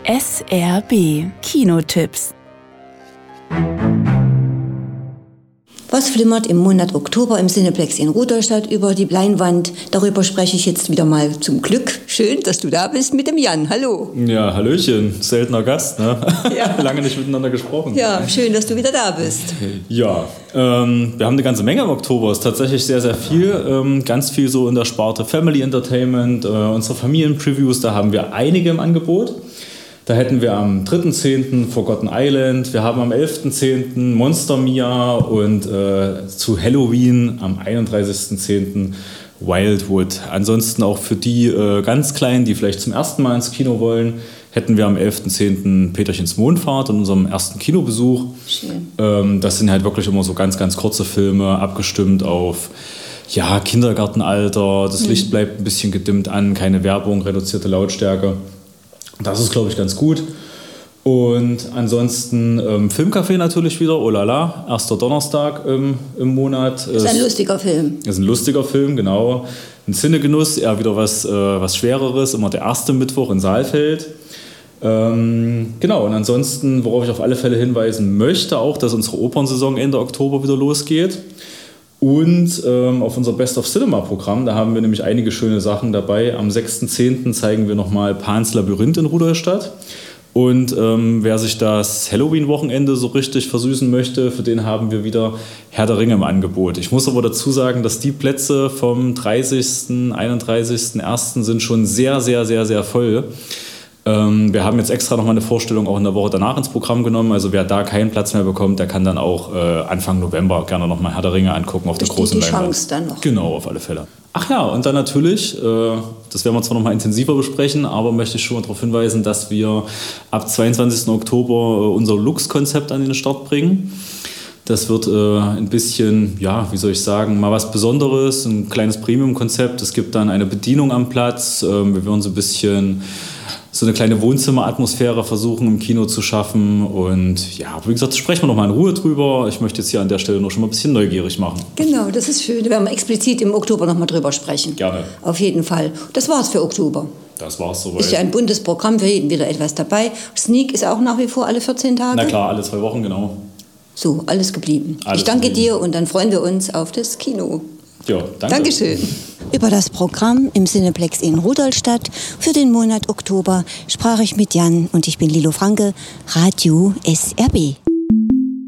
SRB Kinotipps. Was flimmert im Monat Oktober im Cineplex in Rudolstadt über die Leinwand? Darüber spreche ich jetzt wieder mal zum Glück. Schön, dass du da bist mit dem Jan. Hallo. Ja, hallöchen. Seltener Gast, ne? Ja. Lange nicht miteinander gesprochen. Ja, schön, dass du wieder da bist. Ja, wir haben eine ganze Menge im Oktober. Es ist tatsächlich sehr, sehr viel. Ganz viel so in der Sparte Family Entertainment, unsere Familienpreviews, da haben wir einige im Angebot. Da hätten wir am 3.10. Forgotten Island, wir haben am 11.10. Monster Mia und zu Halloween am 31.10. Wildwood. Ansonsten auch für die ganz Kleinen, die vielleicht zum ersten Mal ins Kino wollen, hätten wir am 11.10. Peterchens Mondfahrt in unserem ersten Kinobesuch. Schön. Das sind halt wirklich immer so ganz, ganz kurze Filme, abgestimmt auf Kindergartenalter, das Licht bleibt ein bisschen gedimmt an, keine Werbung, reduzierte Lautstärke. Das ist, glaube ich, ganz gut. Und ansonsten Filmcafé natürlich wieder, oh la la, erster Donnerstag im Monat. Das ist ein lustiger Film. Das ist ein lustiger Film, genau. Ein Cinegenuss, eher wieder was Schwereres, immer der erste Mittwoch in Saalfeld. Genau, und ansonsten, worauf ich auf alle Fälle hinweisen möchte, auch, dass unsere Opernsaison Ende Oktober wieder losgeht. Und auf unser Best of Cinema Programm, da haben wir nämlich einige schöne Sachen dabei. Am 6.10. zeigen wir nochmal Pans Labyrinth in Rudolstadt. Und wer sich das Halloween-Wochenende so richtig versüßen möchte, für den haben wir wieder Herr der Ringe im Angebot. Ich muss aber dazu sagen, dass die Plätze vom 30., 31.01. sind schon sehr, sehr, sehr, sehr voll. Wir haben jetzt extra nochmal eine Vorstellung auch in der Woche danach ins Programm genommen. Also wer da keinen Platz mehr bekommt, der kann dann auch Anfang November gerne nochmal Herr der Ringe angucken auf der großen Leinwand. Die Chance dann noch. Genau, auf alle Fälle. Ach ja, und dann natürlich, das werden wir zwar nochmal intensiver besprechen, aber möchte ich schon mal darauf hinweisen, dass wir ab 22. Oktober unser Lux-Konzept an den Start bringen. Das wird ein bisschen, wie soll ich sagen, mal was Besonderes, ein kleines Premium-Konzept. Es gibt dann eine Bedienung am Platz. Wir werden so ein bisschen so eine kleine Wohnzimmeratmosphäre versuchen im Kino zu schaffen. Und ja, wie gesagt, sprechen wir noch mal in Ruhe drüber. Ich möchte jetzt hier an der Stelle noch schon mal ein bisschen neugierig machen. Genau, das ist schön. Da werden wir explizit im Oktober noch mal drüber sprechen. Gerne. Auf jeden Fall. Das war's für Oktober. Das war's soweit. Ist ja ein buntes Programm, für jeden wieder etwas dabei. Sneak ist auch nach wie vor alle 14 Tage? Na klar, alle 2 Wochen, genau. So, alles geblieben. Alles ich danke geblieben. dir und dann freuen wir uns auf das Kino. Ja, danke. Dankeschön. Über das Programm im Cineplex in Rudolstadt für den Monat Oktober sprach ich mit Jan und ich bin Lilo Franke, Radio SRB.